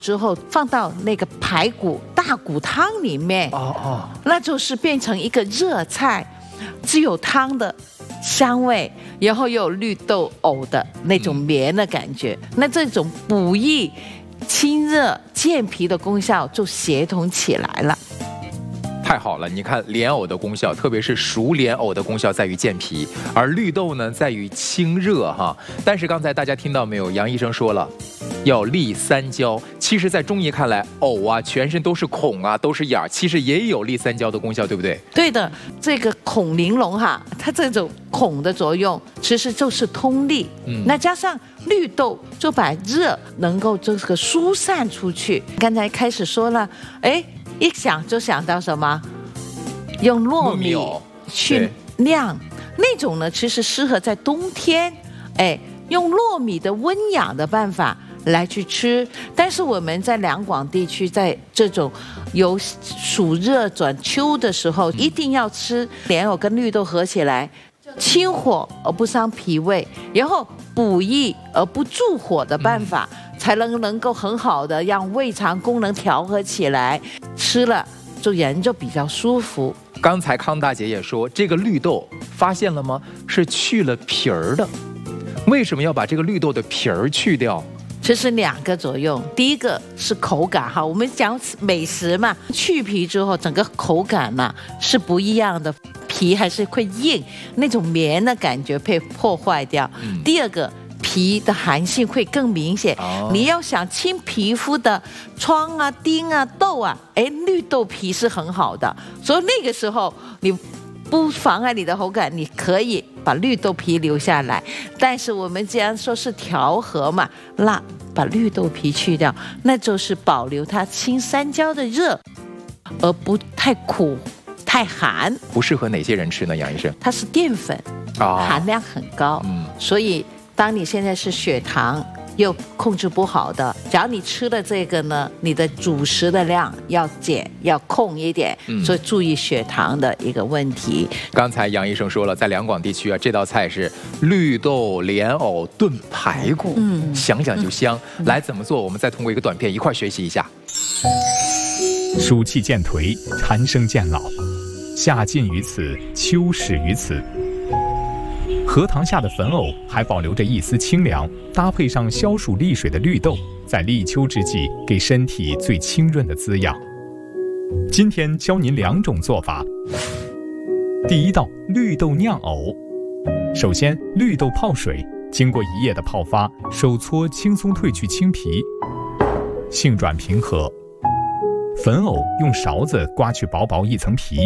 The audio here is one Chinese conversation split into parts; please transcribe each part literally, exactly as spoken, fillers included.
之后放到那个排骨大骨汤里面， 哦哦， 那就是变成一个热菜，只有汤的香味，然后又有绿豆藕的那种绵的感觉，嗯、那这种补益、清热、健脾的功效就协同起来了。 太好了！你看莲藕的功效，特别是熟莲藕的功效在于健脾，而绿豆呢在于清热哈。但是刚才大家听到没有？杨医生说了，要利三焦。其实，在中医看来，藕啊全身都是孔啊，都是眼儿，其实也有利三焦的功效，对不对？ 对的，这个孔玲珑哈，它这种孔的作用其实就是通利。嗯，那加上绿豆就把热能够这个疏散出去。刚才开始说了，哎。一想就想到什么？用糯米去酿那种呢，其实适合在冬天，哎，用糯米的温养的办法来去吃。但是我们在两广地区，在这种由暑热转秋的时候，一定要吃莲藕跟绿豆合起来，清火而不伤脾胃，然后补益而不助火的办法。嗯，才能能够很好的让胃肠功能调和起来，吃了就人就比较舒服。 刚才康大姐也说，这个绿豆发现了吗？是去了皮儿的。为什么要把这个绿豆的皮儿去掉？ 这是两个作用，第一个是口感哈，我们讲美食嘛，去皮之后整个口感嘛是不一样的，皮还是会硬，那种绵的感觉被破坏掉。嗯、第二个。皮的寒性会更明显，哦、你要想清皮肤的疮啊、丁啊、痘啊，哎，绿豆皮是很好的，所以那个时候你不妨碍你的口感，你可以把绿豆皮留下来。但是我们既然说是调和嘛，那把绿豆皮去掉，那就是保留它清三焦的热，而不太苦、太寒。 不适合哪些人吃呢？杨医生， 它是淀粉，哦、含量很高，嗯、所以。当你现在是血糖又控制不好的，只要你吃了这个呢，你的主食的量要减，要控一点，嗯、所以注意血糖的一个问题。 刚才杨医生说了，在两广地区啊，这道菜是绿豆莲藕炖排骨，嗯，想想就香。嗯、来怎么做？我们再通过一个短片一块学习一下。 暑气渐颓，蝉声渐老，夏尽于此，秋始于此。荷塘下的粉藕还保留着一丝清凉，搭配上消暑利水的绿豆，在立秋之际给身体最清润的滋养。今天教您两种做法。第一道，绿豆酿藕。首先，绿豆泡水，经过一夜的泡发，手搓轻松褪去青皮，性软平和。粉藕用勺子刮去薄薄一层皮。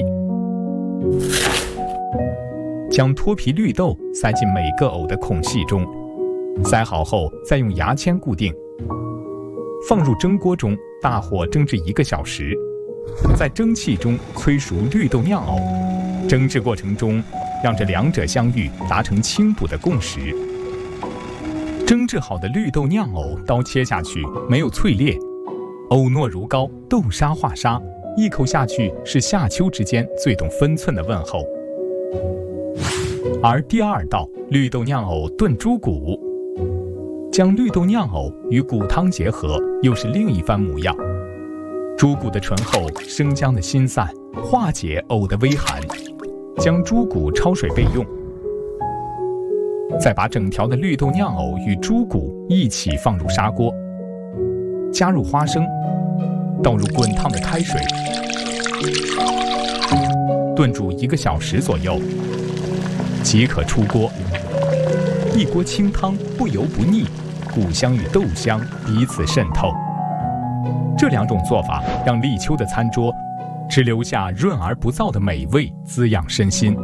将脱皮绿豆塞进每个藕的孔隙中，塞好后再用牙签固定，放入蒸锅中，大火蒸至一个小时，在蒸汽中催熟绿豆酿藕。蒸制过程中，让这两者相遇，达成清补的共识。蒸制好的绿豆酿藕，刀切下去没有脆裂，藕糯如膏，豆沙化沙，一口下去是夏秋之间最懂分寸的问候。而第二道，绿豆酿藕炖猪骨，将绿豆酿藕与骨汤结合，又是另一番模样。猪骨的醇厚，生姜的辛散，化解藕的微寒。将猪骨焯水备用，再把整条的绿豆酿藕与猪骨一起放入砂锅，加入花生，倒入滚烫的开水，炖煮一个小时左右，即可出锅。一锅清汤，不油不腻，骨香与豆香彼此渗透。这两种做法让立秋的餐桌只留下润而不燥的美味，滋养身心。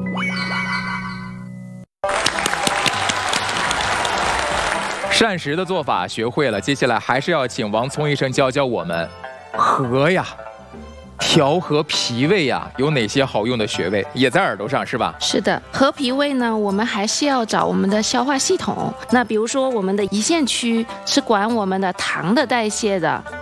膳食的做法学会了，接下来还是要请王聪医生教教我们和呀。调和脾胃呀、啊，有哪些好用的穴位？也在耳朵上是吧？ 是的，和脾胃呢，我们还是要找我们的消化系统。那比如说，我们的胰腺区是管我们的糖的代谢的，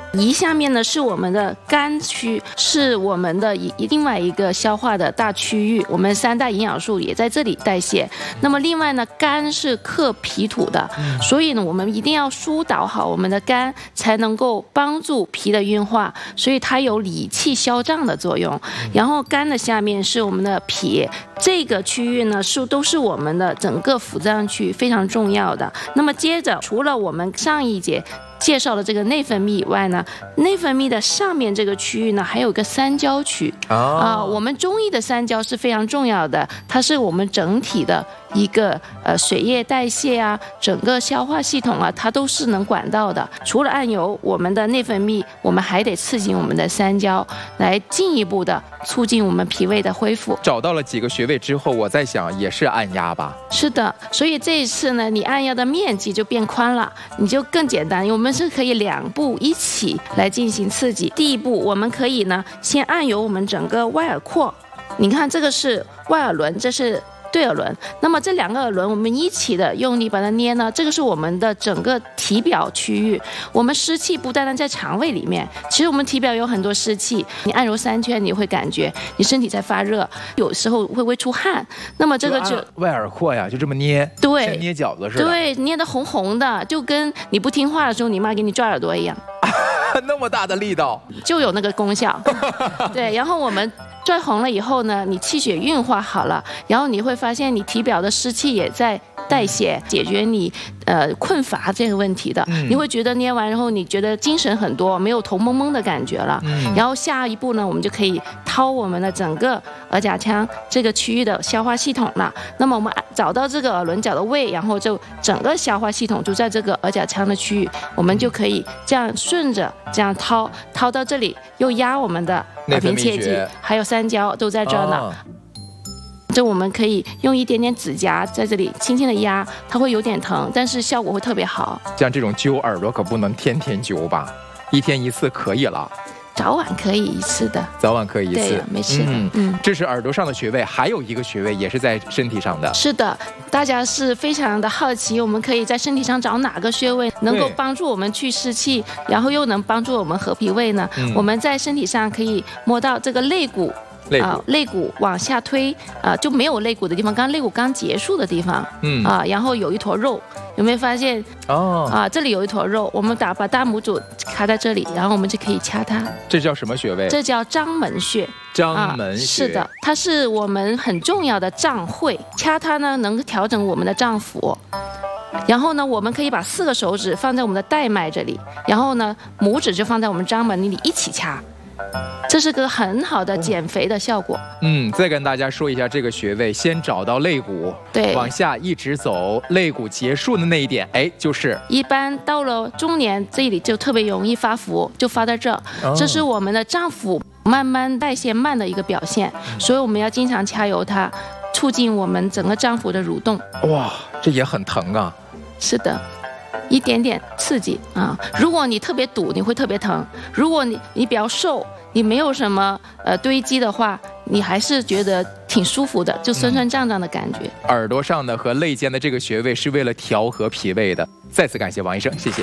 胰下面呢是我们的肝区，是我们的一另外一个消化的大区域，我们三大营养素也在这里代谢。那么另外呢，肝是克脾土的，所以呢，我们一定要疏导好我们的肝，才能够帮助脾的运化，所以它有理气消胀的作用。然后肝的下面是我们的脾，这个区域呢是都是我们的整个腑脏区非常重要的。那么接着，除了我们上一节介绍了这个内分泌以外呢，内分泌的上面这个区域呢，还有个三焦区啊、 哦呃。我们中医的三焦是非常重要的，它是我们整体的一个呃水液代谢啊，整个消化系统啊，它都是能管到的。除了按揉我们的内分泌，我们还得刺激我们的三焦，来进一步的促进我们脾胃的恢复。 找到了几个穴位之后，我在想也是按压吧。 是的，所以这一次呢，你按压的面积就变宽了，你就更简单。我们是可以两步一起来进行刺激。第一步，我们可以呢先按揉我们整个外耳廓，你看这个是外耳轮，这是对耳轮，那么这两个耳轮我们一起的用力把它捏呢，这个是我们的整个体表区域。我们湿气不单单在肠胃里面，其实我们体表有很多湿气，你按揉三圈你会感觉你身体在发热，有时候会会出汗。那么这个就外耳廓呀，就这么捏， 对， 像捏饺子似的， 对，捏得红红的，就跟你不听话的时候你妈给你抓耳朵一样。 那么大的力道就有那个功效。对，然后我们拽红了以后呢，你气血运化好了，然后你会发现你体表的湿气也在代谢，解决你呃困乏这个问题的。嗯、你会觉得捏完之后你觉得精神很多，没有头蒙蒙的感觉了。嗯、然后下一步呢，我们就可以掏我们的整个耳甲腔这个区域的消化系统了。那么我们找到这个耳轮角的位，然后就整个消化系统就在这个耳甲腔的区域，我们就可以这样顺着这样掏，掏到这里又压我们的耳平切迹，还有三焦都在这儿呢。哦，这我们可以用一点点指甲在这里轻轻的压，它会有点疼，但是效果会特别好。 像这种揪耳朵可不能天天揪吧，一天一次可以了。 早晚可以一次的， 早晚可以一次， 对，没事的。嗯嗯， 这是耳朵上的穴位，还有一个穴位也是在身体上的。 是的，大家是非常的好奇，我们可以在身体上找哪个穴位能够帮助我们去湿气，然后又能帮助我们和脾胃呢？嗯、我们在身体上可以摸到这个肋骨。 肋骨、 呃、肋骨往下推啊、呃，就没有肋骨的地方，刚刚肋骨刚结束的地方，嗯啊、呃，然后有一坨肉，有没有发现？哦啊、呃，这里有一坨肉，我们打把大拇指卡在这里，然后我们就可以掐它。 这叫什么穴位？ 这叫章门穴。 章门穴、 呃、是的，它是我们很重要的脏会，掐它呢能调整我们的脏腑。然后呢，我们可以把四个手指放在我们的带脉这里，然后呢，拇指就放在我们章门里一起掐。这是个很好的减肥的效果。 嗯，再跟大家说一下这个穴位，先找到肋骨， 对， 往下一直走，肋骨结束的那一点，哎，就是一般到了中年这里就特别容易发福，就发在这，哦、这是我们的脏腑慢慢代谢慢的一个表现，所以我们要经常掐揉它，促进我们整个脏腑的蠕动。 哇，这也很疼啊。 是的。一点点刺激啊！如果你特别堵，你会特别疼；如果你你比较瘦，你没有什么呃堆积的话，你还是觉得挺舒服的，就酸酸胀胀的感觉。 嗯、耳朵上的和肋间的这个穴位是为了调和脾胃的。再次感谢王医生，谢谢。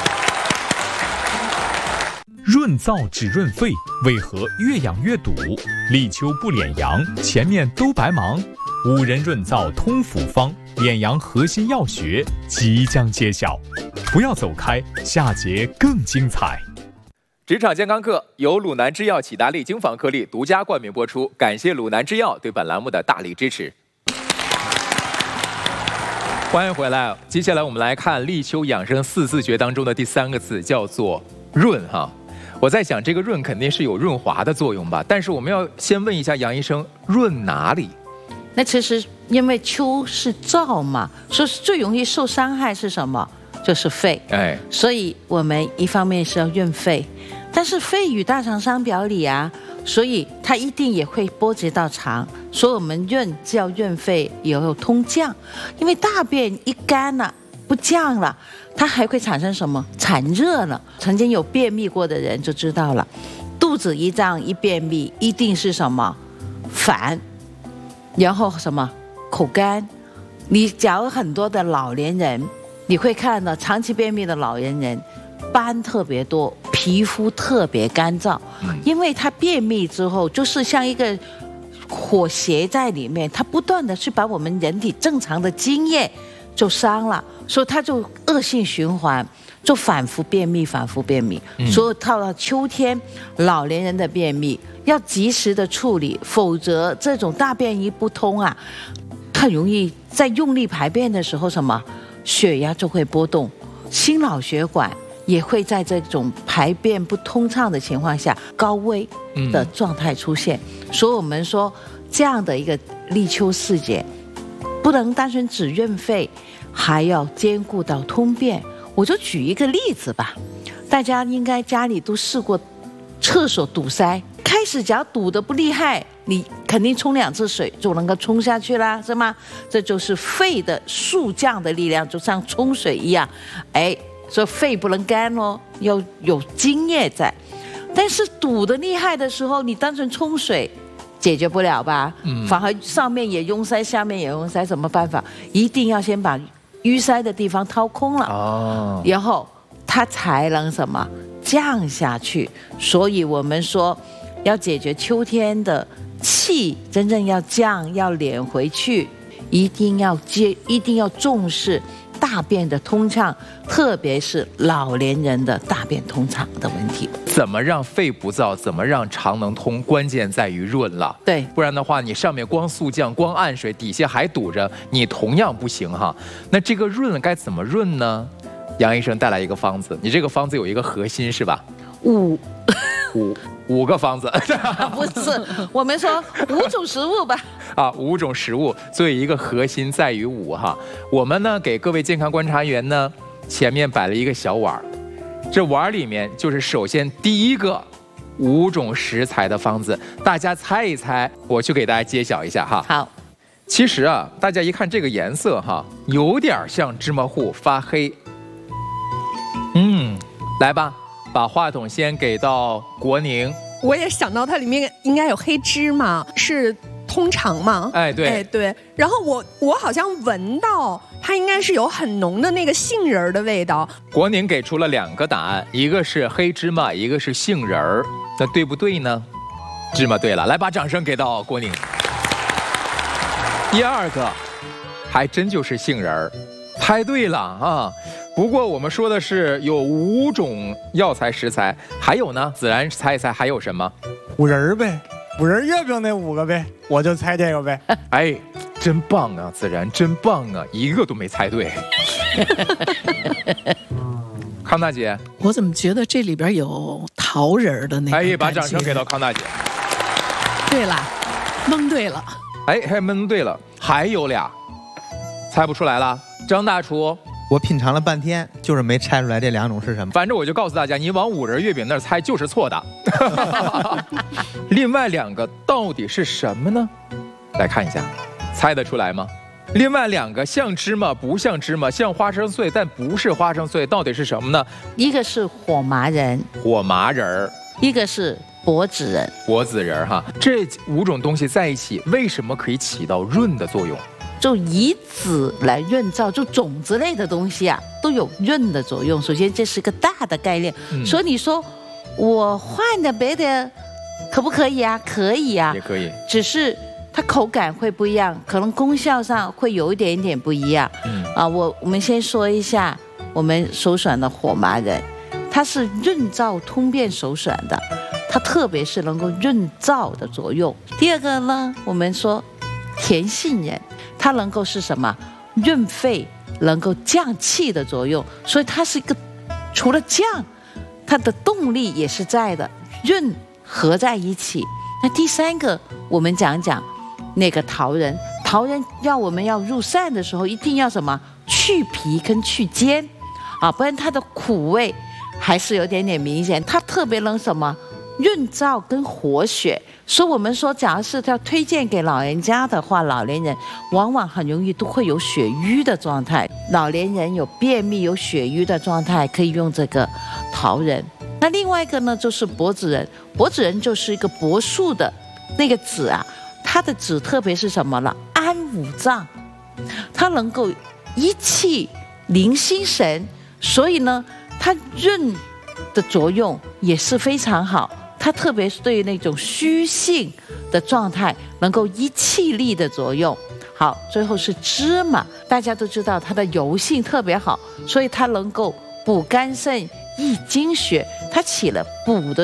润燥只润肺，为何越养越堵？立秋不敛阳，前面都白忙。五仁润燥通腑方，敛阳核心要穴即将揭晓，不要走开，下节更精彩。 职场健康课由鲁南制药启达利精房颗粒独家冠名播出，感谢鲁南制药对本栏目的大力支持。欢迎回来，接下来我们来看立秋养生四字诀当中的第三个字，叫做润哈。我在想，这个润肯定是有润滑的作用吧，但是我们要先问一下杨医生，润哪里？ 那其实因为秋是燥嘛，所以最容易受伤害是什么？就是肺。哎，所以我们一方面是要润肺，但是肺与大肠相表里啊，所以它一定也会波及到肠，所以我们润就要润肺，也有通降。因为大便一干了，不降了，它还会产生什么？产热了。曾经有便秘过的人就知道了，肚子一胀一便秘，一定是什么？烦。然后什么口干，你假如很多的老年人，你会看到长期便秘的老年人斑特别多， 皮肤特别干燥，因为它便秘之后，就是像一个火邪在里面，它不断的去把我们人体正常的津液就伤了，所以它就恶性循环，就反复便秘，反复便秘。嗯、所以到了秋天，老年人的便秘要及时的处理，否则这种大便一不通啊，很容易在用力排便的时候，什么血压就会波动，心脑血管也会在这种排便不通畅的情况下高危的状态出现。嗯、所以我们说这样的一个立秋四节，不能单纯只润肺，还要兼顾到通便。我就举一个例子吧，大家应该家里都试过厕所堵塞，开始只要堵得不厉害，你肯定冲两次水就能够冲下去啦，是吗？这就是肺的速降的力量，就像冲水一样。哎，所以肺不能干哦，要有津液在。但是堵得厉害的时候，你单纯冲水解决不了吧？嗯，反而上面也拥塞，下面也拥塞，什么办法？一定要先把淤塞的地方掏空了，哦，然后它才能什么降下去。所以我们说，要解决秋天的气真正要降，要敛回去，一定要接，一定要重视大便的通畅，特别是老年人的大便通畅的问题。 怎么让肺不燥，怎么让肠能通，关键在于润了。 对， 不然的话，你上面光速降，光按水，底下还堵着，你同样不行哈。那这个润该怎么润呢？杨医生带来一个方子，你这个方子有一个核心是吧？ 五五五个方子， 不是，我们说五种食物吧。 啊，五种食物，所以一个核心在于五哈。我们呢给各位健康观察员呢，前面摆了一个小碗，这碗里面就是首先第一个五种食材的方子，大家猜一猜，我去给大家揭晓一下哈。 好， 其实啊，大家一看这个颜色哈，有点像芝麻糊发黑。嗯，来吧。把话筒先给到国宁， 我也想到它里面应该有黑芝麻，是通肠嘛？ 哎，对， 哎对。然后我我好像闻到它应该是有很浓的那个杏仁的味道。 国宁给出了两个答案，一个是黑芝麻，一个是杏仁儿，那对不对呢？芝麻对了，来把掌声给到国宁。第二个，还真就是杏仁儿，猜对了啊。不过我们说的是有五种药材食材，还有呢，子然猜一猜还有什么？ 五仁呗，五仁月饼那五个呗，我就猜这个呗。 哎，真棒啊，子然真棒啊，一个都没猜对。康大姐， 我怎么觉得这里边有桃仁的那个？ 哎，把掌声给到康大姐。 对了，蒙对了。 哎，还蒙对了，还有俩，猜不出来了。张大厨。 我品尝了半天，就是没猜出来这两种是什么。 反正我就告诉大家，你往五仁月饼那儿猜就是错的。另外两个到底是什么呢？来看一下，猜得出来吗？另外两个像芝麻不像芝麻，像花生碎但不是花生碎，到底是什么呢？ 一个是火麻仁， 火麻仁儿； 一个是柏子仁， 柏子仁哈。这五种东西在一起，为什么可以起到润的作用？ 就以籽来润燥，就种子类的东西啊，都有润的作用。首先，这是个大的概念。嗯、所以你说我换点别的，可不可以啊？可以啊， 也可以。 只是它口感会不一样，可能功效上会有一点点不一样。嗯啊，我我们先说一下我们首选的火麻仁，它是润燥通便首选的，它特别是能够润燥的作用。第二个呢，我们说甜杏仁。它能够是什么？润肺，能够降气的作用，所以它是一个除了降，它的动力也是在的，润合在一起。那第三个，我们讲讲那个桃仁，桃仁要我们要入膳的时候，一定要什么？去皮跟去尖，啊，不然它的苦味还是有点点明显。它特别能什么？润燥跟活血，所以我们说，假如是要推荐给老人家的话，老年人往往很容易都会有血瘀的状态。老年人有便秘、有血瘀的状态，可以用这个桃仁。那另外一个呢，就是柏子仁。柏子仁就是一个柏树的那个籽啊，它的籽特别是什么了？安五脏，它能够益气、宁心神，所以呢，它润的作用也是非常好，它特别是对于那种虚性的状态能够益气力的作用。好，最后是芝麻，大家都知道它的油性特别好，所以它能够补肝肾、益精血，它起了补的